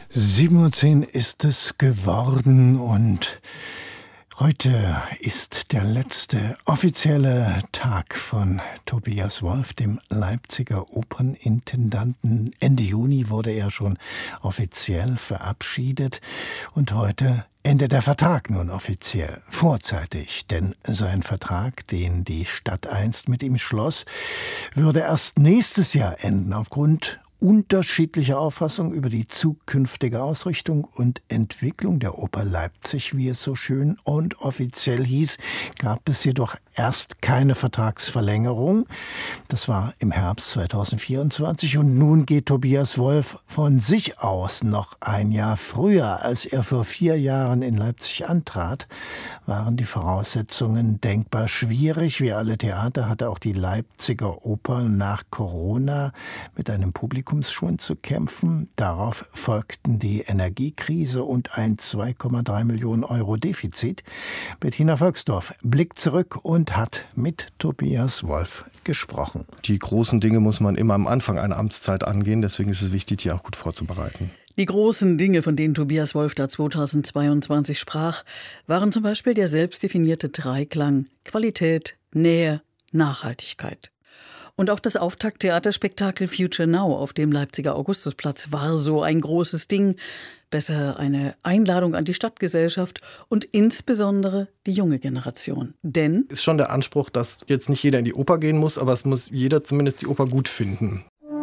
7:10 Uhr ist es geworden und heute ist der letzte offizielle Tag von Tobias Wolff, dem Leipziger Opernintendanten. Ende Juni wurde er schon offiziell verabschiedet und heute endet der Vertrag nun offiziell, vorzeitig, denn sein Vertrag, den die Stadt einst mit ihm schloss, würde erst nächstes Jahr enden aufgrund unterschiedliche Auffassung über die zukünftige Ausrichtung und Entwicklung der Oper Leipzig, wie es so schön und offiziell hieß, gab es jedoch erst keine Vertragsverlängerung. Das war im Herbst 2024 und nun geht Tobias Wolff von sich aus noch ein Jahr früher, als er vor 4 Jahren in Leipzig antrat, waren die Voraussetzungen denkbar schwierig. Wie alle Theater hatte auch die Leipziger Oper nach Corona mit einem Publikumsschwund zu kämpfen. Darauf folgten die Energiekrise und ein 2,3 Millionen Euro Defizit. Bettina Volksdorf blickt zurück und hat mit Tobias Wolff gesprochen. Die großen Dinge muss man immer am Anfang einer Amtszeit angehen, deswegen ist es wichtig, die auch gut vorzubereiten. Die großen Dinge, von denen Tobias Wolff da 2022 sprach, waren zum Beispiel der selbstdefinierte Dreiklang Qualität, Nähe, Nachhaltigkeit. Und auch das Auftakt-Theaterspektakel Future Now auf dem Leipziger Augustusplatz war so ein großes Ding. Besser eine Einladung an die Stadtgesellschaft und insbesondere die junge Generation. Denn ist schon der Anspruch, dass jetzt nicht jeder in die Oper gehen muss, aber es muss jeder zumindest die Oper gut finden.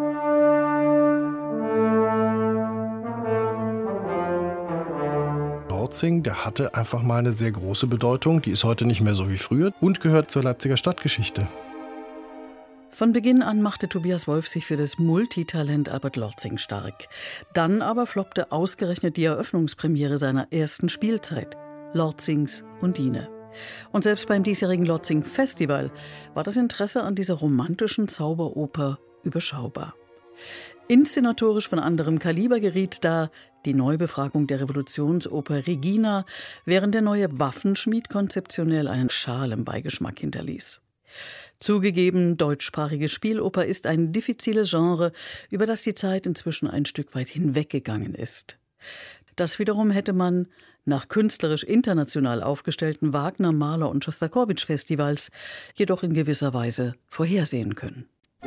Lorzing, der hatte einfach mal eine sehr große Bedeutung. Die ist heute nicht mehr so wie früher und gehört zur Leipziger Stadtgeschichte. Von Beginn an machte Tobias Wolff sich für das Multitalent Albert Lorzing stark. Dann aber floppte ausgerechnet die Eröffnungspremiere seiner ersten Spielzeit, Lorzings Undine. Und selbst beim diesjährigen Lorzing Festival war das Interesse an dieser romantischen Zauberoper überschaubar. Inszenatorisch von anderem Kaliber geriet da die Neubefragung der Revolutionsoper Regina, während der neue Waffenschmied konzeptionell einen schalen Beigeschmack hinterließ. Zugegeben, deutschsprachige Spieloper ist ein diffiziles Genre, über das die Zeit inzwischen ein Stück weit hinweggegangen ist. Das wiederum hätte man nach künstlerisch international aufgestellten Wagner-, Mahler- und Schostakowitsch-Festivals jedoch in gewisser Weise vorhersehen können.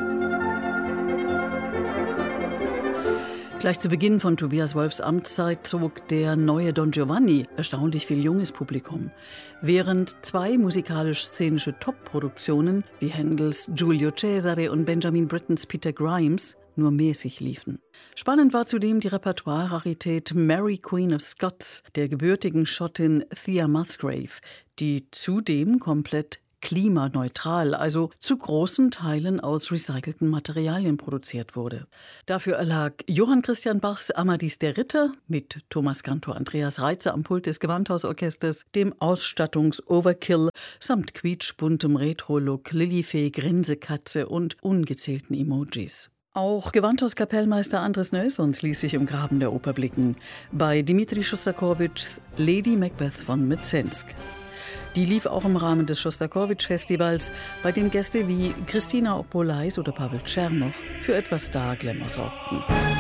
Gleich zu Beginn von Tobias Wolffs Amtszeit zog der neue Don Giovanni erstaunlich viel junges Publikum. Während 2 musikalisch-szenische Top-Produktionen wie Händels Giulio Cesare und Benjamin Brittens Peter Grimes nur mäßig liefen. Spannend war zudem die Repertoire-Rarität Mary Queen of Scots der gebürtigen Schottin Thea Musgrave, die zudem komplett klimaneutral, also zu großen Teilen aus recycelten Materialien produziert wurde. Dafür erlag Johann Christian Bachs Amadis der Ritter mit Thomas Cantor Andreas Reitzer am Pult des Gewandhausorchesters, dem Ausstattungs-Overkill samt quietschbuntem Retro-Look, Lilifee, Grinsekatze und ungezählten Emojis. Auch Gewandhauskapellmeister Andres Nelsons ließ sich im Graben der Oper blicken, bei Dmitri Schostakowitschs Lady Macbeth von Mzensk. Die lief auch im Rahmen des Schostakowitsch-Festivals, bei dem Gäste wie Christina Opolais oder Pavel Czernoch für etwas Star-Glamour sorgten.